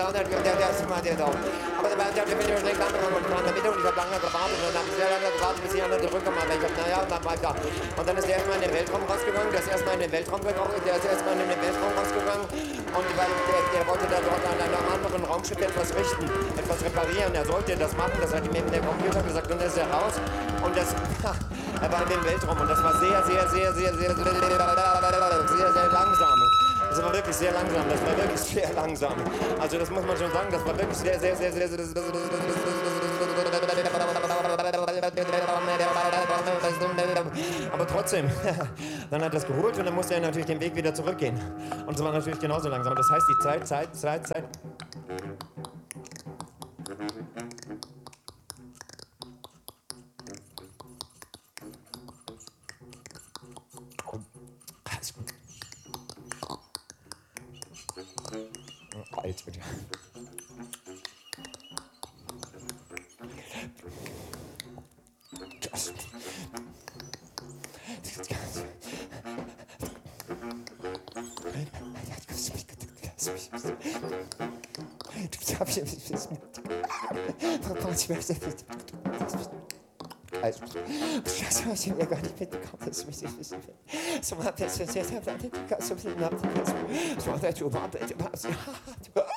Aber der bin ich schlecht angefangen und waren damit und ich habe lange gewartet und dann habe ich sehr lange gewartet, bis ich einer zurückkommen. Aber ich habe, naja, und dann war ich da. Und dann ist der erstmal in den Weltraum rausgegangen, der ist erstmal in den Weltraum gegangen, der ist erstmal in den Weltraum rausgegangen und weil der wollte da dort an einem anderen Raumschiff etwas richten, etwas reparieren. Er sollte das machen, das hat ihm eben der Computer gesagt und dann ist er raus und das, er war in den Weltraum und das war sehr langsam. Das war wirklich sehr langsam, das war wirklich sehr langsam. Also das muss man schon sagen, das war wirklich sehr aber trotzdem, dann hat er das geholt und dann musste er natürlich den Weg wieder zurückgehen. Und es war natürlich genauso langsam. Das heißt, die Zeit. Jetzt bitte. Ich habe ja gar nicht mitbekommen, dass ich mich wissen will. So war das,